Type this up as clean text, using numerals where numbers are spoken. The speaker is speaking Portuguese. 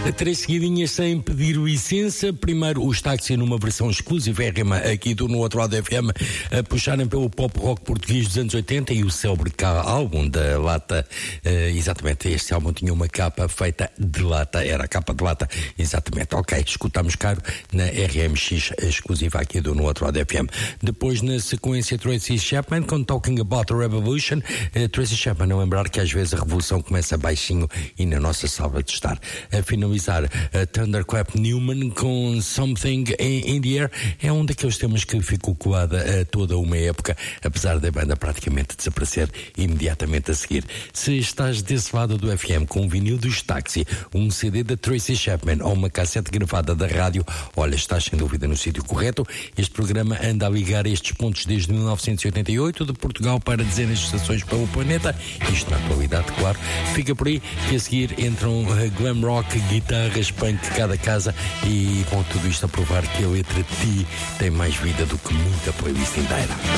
Três seguidinhas sem pedir licença. Primeiro, os Táxi numa versão exclusivérrima aqui do No Outro Lado FM, a puxarem pelo pop rock português dos anos 80 e o célebre álbum da Lata. Exatamente, este álbum tinha uma capa feita de lata, era a capa de lata, exatamente. Ok, escutamos caro na RMX exclusiva aqui do No Outro Lado FM. Depois, na sequência, Tracy Chapman com Talking About the Revolution. Tracy Chapman, a lembrar que às vezes a revolução começa baixinho e na nossa sala de estar. A finalizar, Thunderclap Newman com Something in the Air. É um daqueles temas que ficou colada a toda uma época, apesar da banda praticamente desaparecer imediatamente a seguir. Se estás desse lado do FM com um vinil dos Táxi, um CD da Tracy Chapman ou uma cassete gravada da rádio, olha, estás sem dúvida no sítio correto. Este programa anda a ligar estes pontos desde 1988, de Portugal para dezenas de estações pelo planeta. Isto na atualidade, claro. Fica por aí que a seguir entram glam rock, guitarras, punk, cada casa, e com tudo isto a provar que a letra T tem mais vida do que muita playlist inteira.